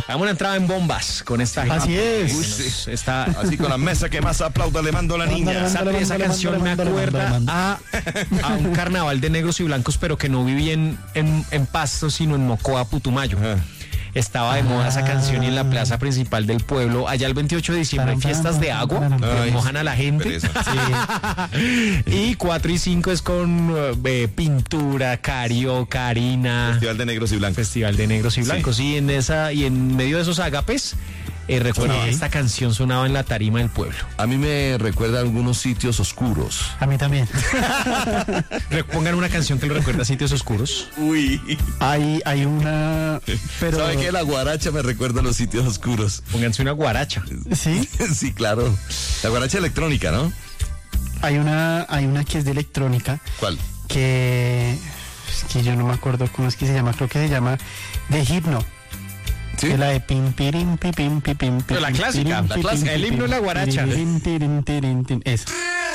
Hagamos una entrada en bombas con esta gente. Así es. Uy, sí. Está... Así con la mesa que más aplauda le mando a la niña. Esa canción me acuerda a un carnaval de negros y blancos, pero que no vivía en Pasto, sino en Mocoa, Putumayo. Estaba de moda esa canción y en la plaza principal del pueblo, allá el 28 de diciembre hay fiestas de agua, que mojan a la gente. Y 4 y 5 es con pintura, carioca, harina. Festival de negros y blancos. Festival de negros y blancos. Sí. Y en medio de esos ágapes, recuerdo que esta canción sonaba en la tarima del pueblo. A mí me recuerda a algunos sitios oscuros. A mí también. Pongan una canción que lo recuerda a sitios oscuros. Uy. Hay una... Pero... ¿Sabe qué? La guaracha me recuerda a los sitios oscuros. Pónganse una guaracha. ¿Sí? Sí, claro. La guaracha electrónica, ¿no? Hay una que es de electrónica. ¿Cuál? Es que yo no me acuerdo cómo es que se llama. Creo que se llama The Hypno. ¿Sí? De la de pim, pirim, pim, pim, pim, pim. Pero la clásica, el himno de la guaracha. Eso.